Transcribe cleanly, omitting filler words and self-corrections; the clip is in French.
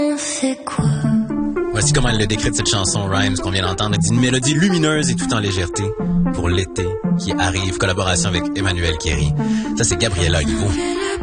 On fait quoi? Voici comment elle le décrit de cette chanson Rhymes qu'on vient d'entendre. Elle dit une mélodie lumineuse et tout en légèreté pour l'été qui arrive. Collaboration avec Emmanuel Kéry. Ça, c'est Gabriela Hugo.